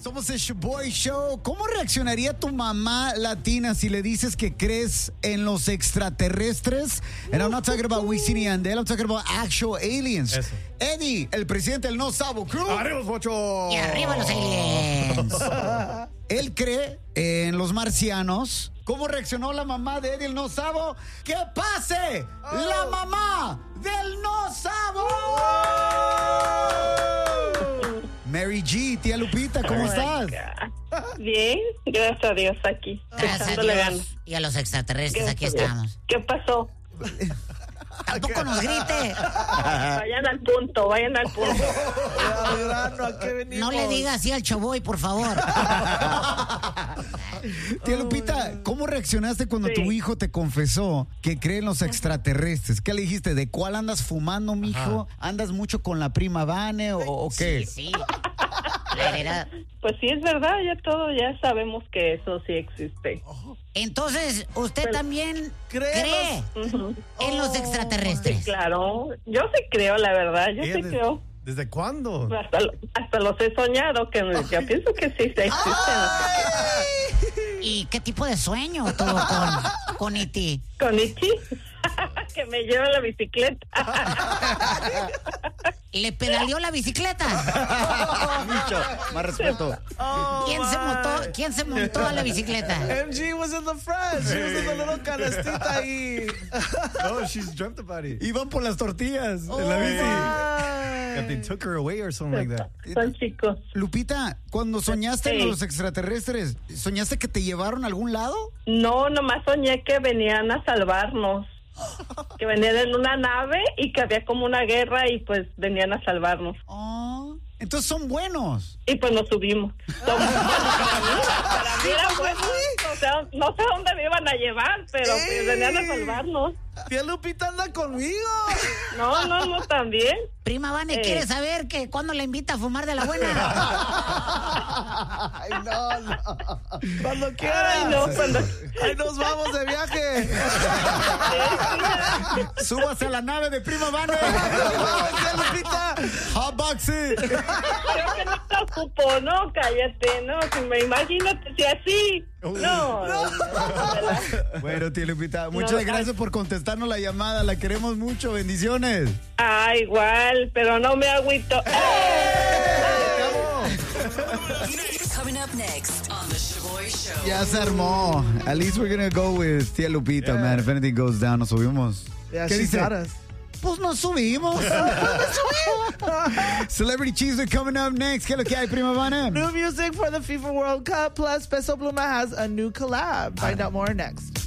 Somos el Shoboy Show. ¿Cómo reaccionaría tu mamá latina si le dices que crees en los extraterrestres? And I'm not talking about Wisin y Yandel, I'm talking about actual aliens. Eso. Eddie, el presidente del No Sabo Crew. ¡Arriba, Pocho! Y arriba los aliens. Él cree en los marcianos. ¿Cómo reaccionó la mamá de Eddie el No Sabo? ¡Que pase la mamá del No Sabo! Mary G, tía Lupita, ¿cómo estás? Bien, gracias a Dios aquí. Gracias a Echándole Dios. ganas. Y a los extraterrestres, Gracias aquí a Dios. estamos. ¿Qué pasó? Tampoco nos grite. Vayan al punto, vayan al punto. ¿A qué venimos? No le diga así al Choboy, por favor. Tía Lupita, ¿cómo reaccionaste cuando Sí. tu hijo te confesó que cree en los extraterrestres? ¿Qué le dijiste? ¿De cuál andas fumando, mijo? ¿Andas mucho con la prima Vane o qué? Sí, sí. La heredad. Pues sí, es verdad, ya sabemos que eso sí existe. Entonces, ¿usted Pero- también Cree cree Ujú. en los extraterrestres? Claro, yo sí creo, la verdad, yo sí creo. ¿Desde cuándo? Hasta los he soñado, que yo pienso que sí existen. ¿Y qué tipo de sueño tuvo con E.T.? Con Ichi, que me lleva la bicicleta. ¿Le pedaleó la bicicleta? Mucho, más respeto. ¿Quién se montó a la bicicleta? MG was in the front. She was in the little canastita ahí. Oh, she's dreamt about it. Iban por las tortillas en la bici. That they took her away or something like that. Son chicos. Lupita, cuando soñaste Sí. en los extraterrestres, ¿soñaste que te llevaron a algún lado? No, nomás soñé que venían a salvarnos. Que venían en una nave y que había como una guerra y pues venían a salvarnos. Oh, entonces son buenos. Y pues nos subimos. Para mí era bueno. O sea, no sé dónde me iban a llevar, pero pues venían a salvarnos. Tía Lupita anda conmigo. No, también. Prima Vane, ¿quiere saber que cuándo le invita a fumar de la buena? Ay, no. Cuando quieras. Ay, no, cuando... Ahí nos vamos de viaje. Súbase a la nave de Prima Vane. Tía Lupita. Hotboxy. Creo que no te ocupo, no, cállate, no, si me imagínate si así. No. Bueno, tía Lupita, muchas gracias por contestarnos la llamada. La queremos mucho. Bendiciones. Ah, igual, pero no me agüito. Coming up next on the Shoboy Show. Ya se armó. At least we're gonna go with tía Lupita, man. If anything goes down, nos subimos. Yeah, ¿Qué she dice? got us. Pues nos subimos. Celebrity Cheese coming up next. ¿Qué es lo que hay, Prima Vane? New music for the FIFA World Cup, plus Peso Pluma has a new collab. Find out more next.